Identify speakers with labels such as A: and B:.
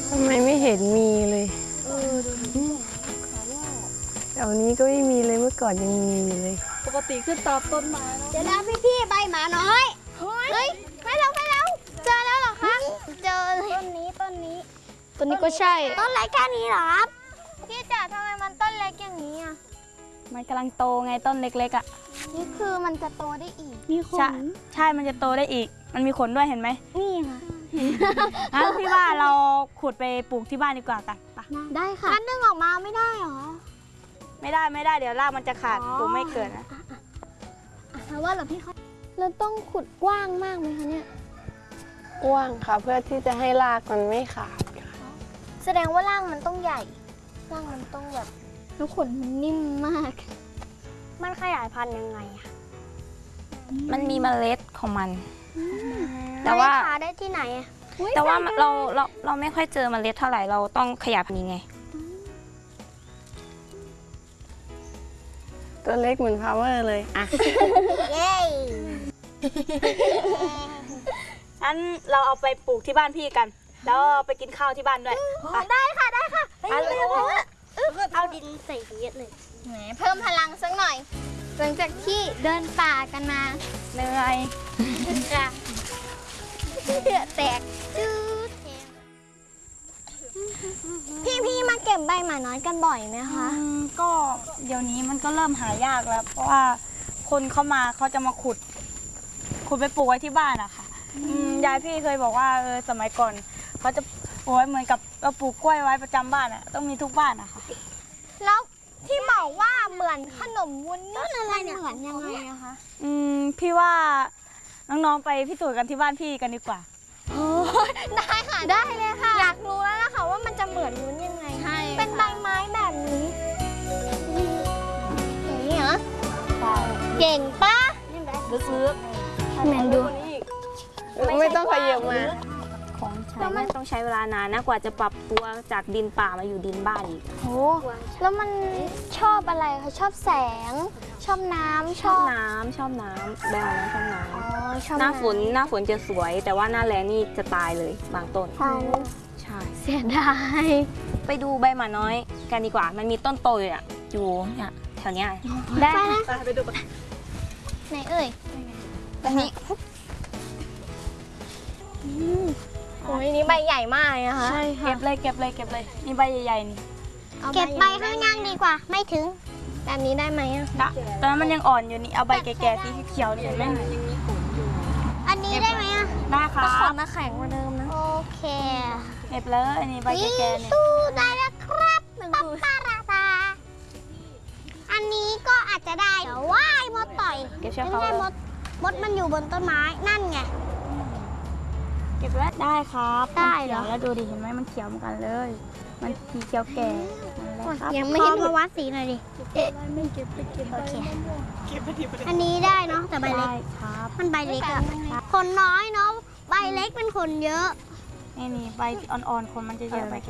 A: ทำไมไม่เห็นมีเลย
B: ดู
A: แถวนี้ก็ไม่มีเลยเมื่อก่อนยังมีเลย
B: ปกติขึ้นตามต้นไม้แล้ว
C: เดี๋ยวนะพี่ใบหมาน้อยเฮ้ยไปแล้วเจอแล้วเหรอคะเจอต้นนี้ต้นนี้ก็ใช่ต้นเล็กแค่นี้เหรอครับพี่จ๋าทำไมมันต้นเล็กอย่างนี้อ่ะ
D: มันกำลังโตไงต้นเล็กๆอ่ะ
C: นี่คือมันจะโตได้อีก
D: มีขนใช่มันจะโตได้อีก มันมีขนด้วยเห็นไหม
C: นี่ค่ะ
D: งั้นพี่ว่าเราขุดไปปลูกที่บ้านดีกว่ากันไป
C: ได้ค่ะมันดึงออกมาไม่ได้เหรอ
D: ไม่ได้เดี๋ยวรากมันจะขาดปลูกไม่เกิดนะ
C: เพราะว่าเราพี่เขาเราต้องขุดกว้างมากไหมคะเนี่ย
A: กว้างค่ะเพื่อที่จะให้รากมันไม่ขาดค่ะ
C: แสดงว่าร่างมันต้องใหญ่ร่างมันต้องแบบแล้วขนมันนิ่มมาก มันขยายพันธุ์ยังไงอะ
D: มันมีเมล็ดของมัน แต่ว่า
C: หาได้ที่ไหนอะ
D: แต่ว่าเราไม่ค่อยเจอเมล็ดเท่าไหร่เราต้องขยับนี้ไง
A: ตัวเล็กเหมือนพาวเวอร์เลยอ่ะ
C: เย้
D: งั้นเราเอาไปปลูกที่บ้านพี่กัน แล้วเอาไปกินข้าวที่บ้านด้วยไป
C: ได้ค่ะไป
D: เอาเลย
C: เอาดินใส่เยอะเลยแหมเพิ่มพลังสักหน่อยหลังจากที่เดินป่ากันมา
D: เหนื่อย
C: เดือดแตกจืดพี่มาเก็บใบหมาน้อยกันบ่อยไหมคะ
D: ก็เดี๋ยวนี้มันก็เริ่มหายากแล้ว เพราะว่าคนเขามาเขาจะมาขุดไปปลูกไว้ที่บ้านอะค่ะยายพี่เคยบอกว่าสมัยก่อนเขาจะปลูกไว้เหมือนกับเราปลูกกล้วยไว้ประจำบ้านอะต้องมีทุกบ้านอะค่ะ
C: แล้วที่บอกว่าเหมือนขนมวุ้นนี่มันเหมือนยังไงอะคะ
D: พี่ว่าน้องๆไปพิสูจน์กันที่บ้านพี่กันดีกว่า
C: ได้ค่ะได้เลยค่ะอยากรู้แล้วล่ะค่ะว่ามันจะเหมือนวุ้นยังไงเป็นใบไม้แบบนี้อย่างนี้เหรอเก่งปะ
D: ซื้อ
C: แมนดู
A: ไม่ต้องขยับมา
D: ของใช้มันต้องใช้เวลานานนะกว่าจะปรับตัวจากดินป่ามาอยู่ดินบ้านอีก
C: โอ้แล้วมันชอบอะไรคะชอบแสง ชอบน้ำ
D: ชอบน้ำแบบนั้นชอบน้
C: อ๋อชอบ
D: ำหน้าฝนจะสวย แต่ว่าหน้าแล้งนี่จะตายเลยบางต้น
C: ใช่
D: ใช่
C: เสียดาย
D: ไปดูใบหมาน้อยกันดีกว่า มันมีต้นโตอยู่อะอยู่เนี่ยแถวเนี้ย
C: ได้
B: ไปดูกัน
C: ไหนเอ่ย
D: ตรงนี้
C: โอ้ยนี่ใบใหญ่มากเลยนะคะ
D: ใช่ค่ะเก็บเลยนี่ใบใหญ่ๆนี่
C: เก็บใบข้างล่างดีกว่า ไม่ถึงแบบนี้ได้ไหมอะ
D: ตอนนั้นมันยังอ่อนอยู่นี่เอาใบแก่ๆสีเขียวนี่เห็นไหม
C: อันนี้ได้ไหมอะ
D: ได้ค่ะ
C: ขนมาแข็งกว่าเดิมนะโอเค
D: เก็บเลยอันนี้ใบแก่ๆเนี่ย
C: ตู้ได้แล้วครับปั๊บปาราตาอันนี้ก็อาจจะได้เดี๋ยวว่ายมดต่อย
D: เก็บเชือก
C: ไม่
D: เขา
C: ใช่มดมันอยู่บนต้นไม้นั่นไง
D: เก็บแล้วได้ครับ
C: ได้เหรอ
D: มันขียวแล้วดูดิเห็นไหมมันเขียวเหมือนกันเลย มันสีเขียวแก่นั่นแหละครับ
C: ยังไม่ให้มาวัดสีหน่อยดิโอเคอันนี้ได้เนาะแต่ใบเล็
D: ได้
C: ก
D: ครับ
C: มันใบเล็กอะคนน้อยเนาะใบเล็กเป็นคนเยอะ
D: นี่ใบอ่อนๆคนมันจะเยอะใบ